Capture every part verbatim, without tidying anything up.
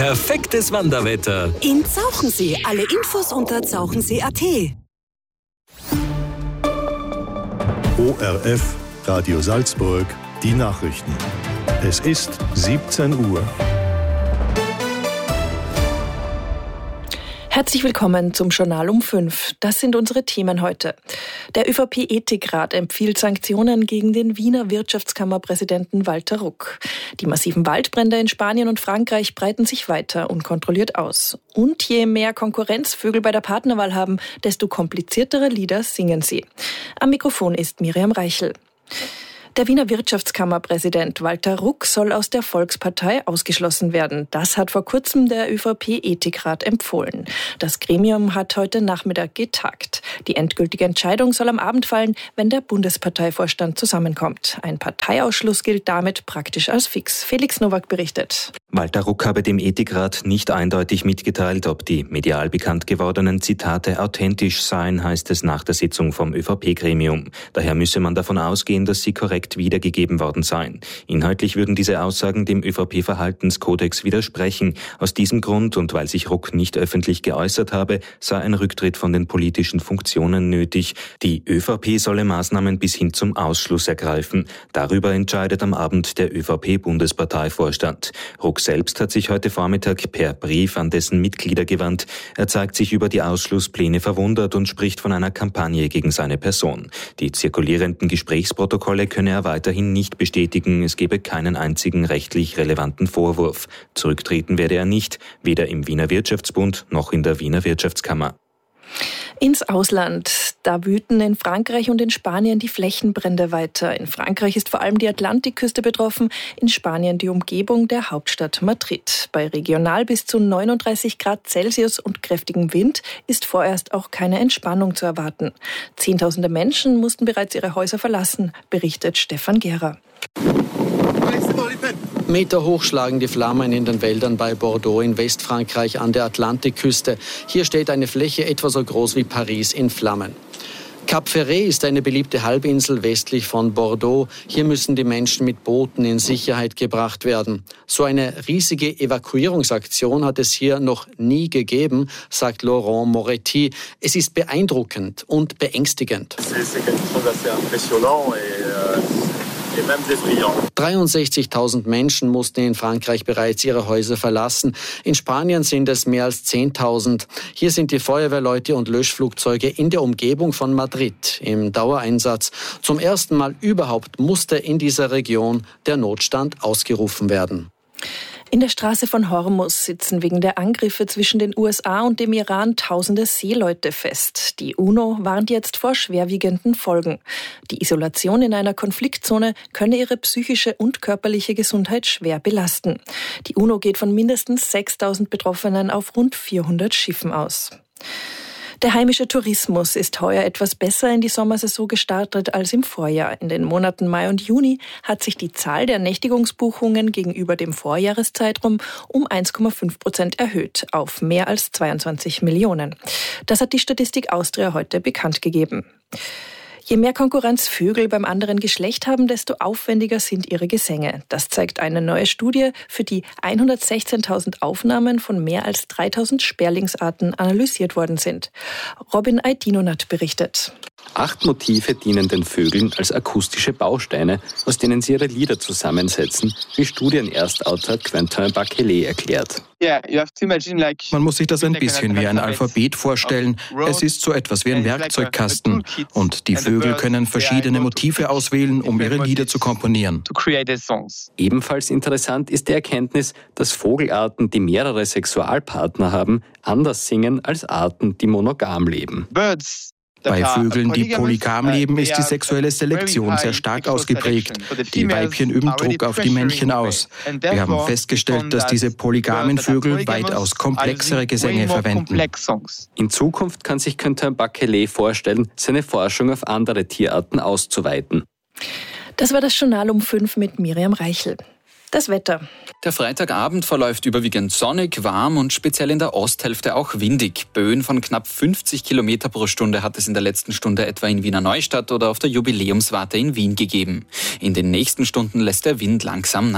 Perfektes Wanderwetter. In Zauchensee. Alle Infos unter zauchensee punkt at. O R F, Radio Salzburg, die Nachrichten. Es ist siebzehn Uhr. Herzlich willkommen zum Journal um fünf. Das sind unsere Themen heute. Der ÖVP-Ethikrat empfiehlt Sanktionen gegen den Wiener Wirtschaftskammerpräsidenten Walter Ruck. Die massiven Waldbrände in Spanien und Frankreich breiten sich weiter unkontrolliert aus. Und je mehr Konkurrenzvögel bei der Partnerwahl haben, desto kompliziertere Lieder singen sie. Am Mikrofon ist Miriam Reichel. Der Wiener Wirtschaftskammerpräsident Walter Ruck soll aus der Volkspartei ausgeschlossen werden. Das hat vor kurzem der ÖVP-Ethikrat empfohlen. Das Gremium hat heute Nachmittag getagt. Die endgültige Entscheidung soll am Abend fallen, wenn der Bundesparteivorstand zusammenkommt. Ein Parteiausschluss gilt damit praktisch als fix. Felix Nowak berichtet. Walter Ruck habe dem Ethikrat nicht eindeutig mitgeteilt, ob die medial bekannt gewordenen Zitate authentisch seien, heißt es nach der Sitzung vom ÖVP-Gremium. Daher müsse man davon ausgehen, dass sie korrekt wiedergegeben worden seien. Inhaltlich würden diese Aussagen dem ÖVP-Verhaltenskodex widersprechen. Aus diesem Grund und weil sich Ruck nicht öffentlich geäußert habe, sei ein Rücktritt von den politischen Funktionen nötig. Die ÖVP solle Maßnahmen bis hin zum Ausschluss ergreifen. Darüber entscheidet am Abend der ÖVP-Bundesparteivorstand. Ruck selbst hat sich heute Vormittag per Brief an dessen Mitglieder gewandt. Er zeigt sich über die Ausschlusspläne verwundert und spricht von einer Kampagne gegen seine Person. Die zirkulierenden Gesprächsprotokolle könne er weiterhin nicht bestätigen, es gebe keinen einzigen rechtlich relevanten Vorwurf. Zurücktreten werde er nicht, weder im Wiener Wirtschaftsbund noch in der Wiener Wirtschaftskammer. Ins Ausland. Da wüten in Frankreich und in Spanien die Flächenbrände weiter. In Frankreich ist vor allem die Atlantikküste betroffen, in Spanien die Umgebung der Hauptstadt Madrid. Bei regional bis zu neununddreißig Grad Celsius und kräftigem Wind ist vorerst auch keine Entspannung zu erwarten. Zehntausende Menschen mussten bereits ihre Häuser verlassen, berichtet Stefan Gehrer. Meter hoch schlagen die Flammen in den Wäldern bei Bordeaux in Westfrankreich an der Atlantikküste. Hier steht eine Fläche etwa so groß wie Paris in Flammen. Cap Ferret ist eine beliebte Halbinsel westlich von Bordeaux. Hier müssen die Menschen mit Booten in Sicherheit gebracht werden. So eine riesige Evakuierungsaktion hat es hier noch nie gegeben, sagt Laurent Moretti. Es ist beeindruckend und beängstigend. dreiundsechzigtausend Menschen mussten in Frankreich bereits ihre Häuser verlassen. In Spanien sind es mehr als zehntausend. Hier sind die Feuerwehrleute und Löschflugzeuge in der Umgebung von Madrid im Dauereinsatz. Zum ersten Mal überhaupt musste in dieser Region der Notstand ausgerufen werden. In der Straße von Hormuz sitzen wegen der Angriffe zwischen den U S A und dem Iran tausende Seeleute fest. Die UNO warnt jetzt vor schwerwiegenden Folgen. Die Isolation in einer Konfliktzone könne ihre psychische und körperliche Gesundheit schwer belasten. Die UNO geht von mindestens sechstausend Betroffenen auf rund vierhundert Schiffen aus. Der heimische Tourismus ist heuer etwas besser in die Sommersaison gestartet als im Vorjahr. In den Monaten Mai und Juni hat sich die Zahl der Nächtigungsbuchungen gegenüber dem Vorjahreszeitraum um eins Komma fünf Prozent erhöht auf mehr als zweiundzwanzig Millionen. Das hat die Statistik Austria heute bekannt gegeben. Je mehr Konkurrenz Vögel beim anderen Geschlecht haben, desto aufwendiger sind ihre Gesänge. Das zeigt eine neue Studie, für die hundertsechzehntausend Aufnahmen von mehr als dreitausend Sperlingsarten analysiert worden sind. Robin Aydinonat berichtet. Acht Motive dienen den Vögeln als akustische Bausteine, aus denen sie ihre Lieder zusammensetzen, wie Studienerstautor Quentin Bachelet erklärt. Man muss sich das ein bisschen wie ein Alphabet vorstellen. Es ist so etwas wie ein Werkzeugkasten. Und die Vögel können verschiedene Motive auswählen, um ihre Lieder zu komponieren. Ebenfalls interessant ist die Erkenntnis, dass Vogelarten, die mehrere Sexualpartner haben, anders singen als Arten, die monogam leben. Bei Vögeln, die polygam leben, ist die sexuelle Selektion sehr stark ausgeprägt. Die Weibchen üben Druck auf die Männchen aus. Wir haben festgestellt, dass diese polygamen Vögel weitaus komplexere Gesänge verwenden. In Zukunft kann sich Quentin Bachelet vorstellen, seine Forschung auf andere Tierarten auszuweiten. Das war das Journal um fünf mit Miriam Reichel. Das Wetter. Der Freitagabend verläuft überwiegend sonnig, warm und speziell in der Osthälfte auch windig. Böen von knapp fünfzig Kilometer pro Stunde hat es in der letzten Stunde etwa in Wiener Neustadt oder auf der Jubiläumswarte in Wien gegeben. In den nächsten Stunden lässt der Wind langsam nach.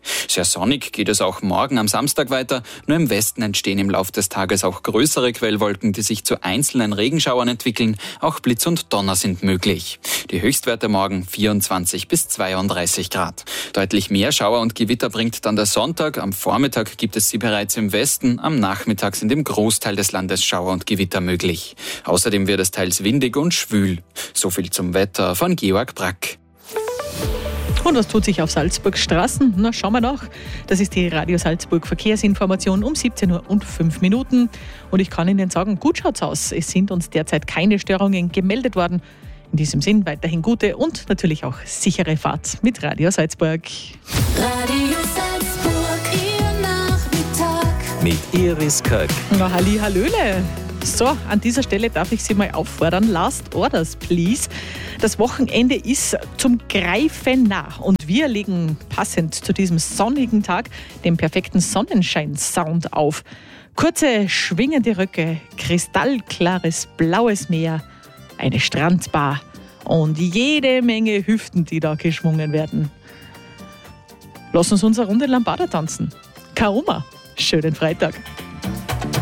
Sehr sonnig geht es auch morgen am Samstag weiter. Nur im Westen entstehen im Laufe des Tages auch größere Quellwolken, die sich zu einzelnen Regenschauern entwickeln. Auch Blitz und Donner sind möglich. Die Höchstwerte morgen vierundzwanzig bis zweiunddreißig Grad. Deutlich mehr Schauer und Gewitter bringt dann der Sonntag. Am Vormittag gibt es sie bereits im Westen. Am Nachmittag sind im Großteil des Landes Schauer und Gewitter möglich. Außerdem wird es teils windig und schwül. So viel zum Wetter von Georg Brack. Und was tut sich auf Salzburgs Straßen? Na, schauen wir nach. Das ist die Radio Salzburg Verkehrsinformation um siebzehn Uhr und fünf Minuten. Und ich kann Ihnen sagen, gut schaut's aus. Es sind uns derzeit keine Störungen gemeldet worden. In diesem Sinn weiterhin gute und natürlich auch sichere Fahrt mit Radio Salzburg. Radio Salzburg, Ihr Nachmittag. Mit Iris Köck. Na, halli, hallöle. So, an dieser Stelle darf ich Sie mal auffordern. Last Orders, please. Das Wochenende ist zum Greifen nah und wir legen passend zu diesem sonnigen Tag den perfekten Sonnenschein-Sound auf. Kurze, schwingende Röcke, kristallklares blaues Meer, eine Strandbar und jede Menge Hüften, die da geschwungen werden. Lass uns unsere Runde Lambada tanzen. Kaoma, schönen Freitag.